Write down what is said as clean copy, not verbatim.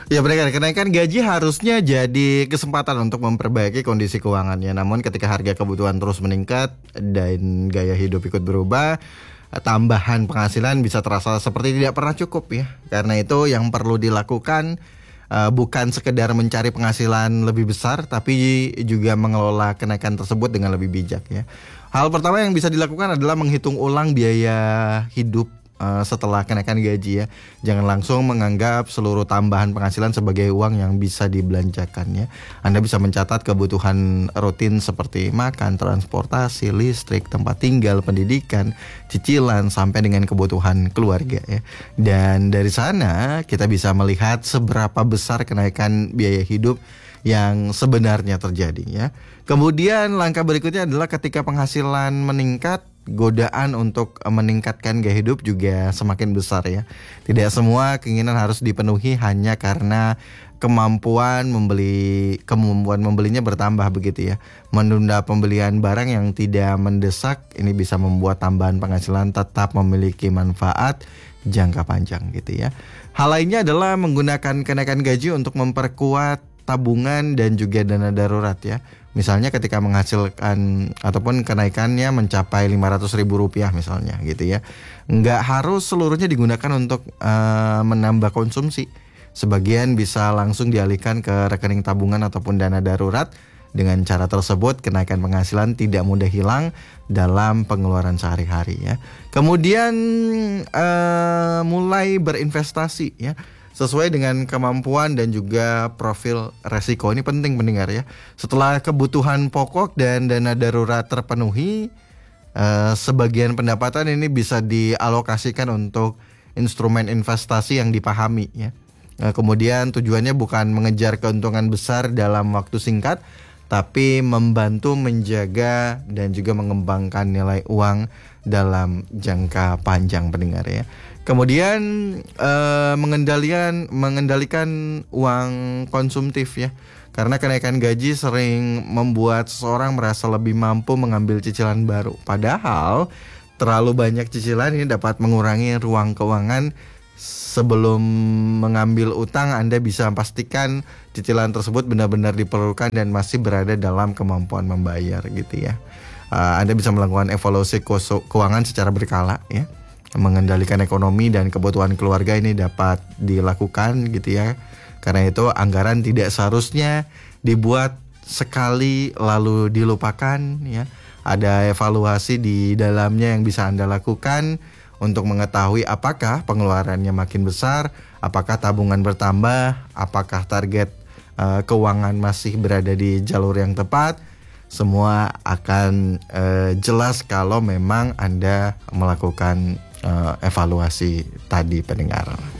Ya benar, kenaikan gaji harusnya jadi kesempatan untuk memperbaiki kondisi keuangannya. Namun ketika harga kebutuhan terus meningkat dan gaya hidup ikut berubah, tambahan penghasilan bisa terasa seperti tidak pernah cukup ya. Karena itu yang perlu dilakukan bukan sekedar mencari penghasilan lebih besar, tapi juga mengelola kenaikan tersebut dengan lebih bijak ya. Hal pertama yang bisa dilakukan adalah menghitung ulang biaya hidup setelah kenaikan gaji ya. Jangan langsung menganggap seluruh tambahan penghasilan sebagai uang yang bisa dibelanjakan ya. Anda bisa mencatat kebutuhan rutin seperti makan, transportasi, listrik, tempat tinggal, pendidikan, cicilan, sampai dengan kebutuhan keluarga ya. Dan dari sana kita bisa melihat seberapa besar kenaikan biaya hidup yang sebenarnya terjadi ya. Kemudian langkah berikutnya adalah ketika penghasilan meningkat, godaan untuk meningkatkan gaya hidup juga semakin besar ya. Tidak semua keinginan harus dipenuhi hanya karena kemampuan membelinya bertambah begitu ya. Menunda pembelian barang yang tidak mendesak ini bisa membuat tambahan penghasilan tetap memiliki manfaat jangka panjang gitu ya. Hal lainnya adalah menggunakan kenaikan gaji untuk memperkuat tabungan dan juga dana darurat ya. Misalnya ketika menghasilkan ataupun kenaikannya mencapai Rp500.000 misalnya gitu ya. Nggak harus seluruhnya digunakan untuk menambah konsumsi. Sebagian bisa langsung dialihkan ke rekening tabungan ataupun dana darurat. Dengan cara tersebut kenaikan penghasilan tidak mudah hilang dalam pengeluaran sehari-hari ya. Kemudian mulai berinvestasi ya, sesuai dengan kemampuan dan juga profil resiko. Ini penting pendengar ya. Setelah kebutuhan pokok dan dana darurat terpenuhi, sebagian pendapatan ini bisa dialokasikan untuk instrumen investasi yang dipahami ya. Kemudian tujuannya bukan mengejar keuntungan besar dalam waktu singkat, tapi membantu menjaga dan juga mengembangkan nilai uang dalam jangka panjang pendengar ya. Kemudian mengendalikan uang konsumtif ya. Karena kenaikan gaji sering membuat seseorang merasa lebih mampu mengambil cicilan baru. Padahal terlalu banyak cicilan ini dapat mengurangi ruang keuangan. Sebelum mengambil utang, Anda bisa pastikan cicilan tersebut benar-benar diperlukan dan masih berada dalam kemampuan membayar gitu ya. Anda bisa melakukan evaluasi keuangan secara berkala ya. Mengendalikan ekonomi dan kebutuhan keluarga ini dapat dilakukan gitu ya. Karena itu anggaran tidak seharusnya dibuat sekali lalu dilupakan ya. Ada evaluasi di dalamnya yang bisa Anda lakukan untuk mengetahui apakah pengeluarannya makin besar, apakah tabungan bertambah, apakah target keuangan masih berada di jalur yang tepat. Semua akan jelas kalau memang Anda melakukan evaluasi tadi pendengar.